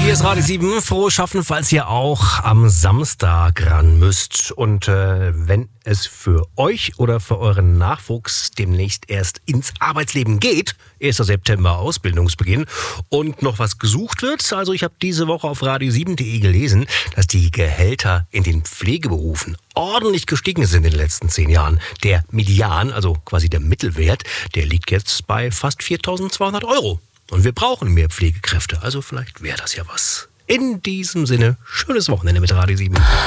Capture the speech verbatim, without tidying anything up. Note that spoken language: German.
Hier ist Radio sieben. Frohes Schaffen, falls ihr auch am Samstag ran müsst. Und äh, wenn es für euch oder für euren Nachwuchs demnächst erst ins Arbeitsleben geht, erster September Ausbildungsbeginn, und noch was gesucht wird. Also ich habe diese Woche auf radio sieben punkt de gelesen, dass die Gehälter in den Pflegeberufen ordentlich gestiegen sind in den letzten zehn Jahren. Der Median, also quasi der Mittelwert, der liegt jetzt bei fast viertausendzweihundert Euro. Und wir brauchen mehr Pflegekräfte, also vielleicht wäre das ja was. In diesem Sinne, schönes Wochenende mit Radio sieben.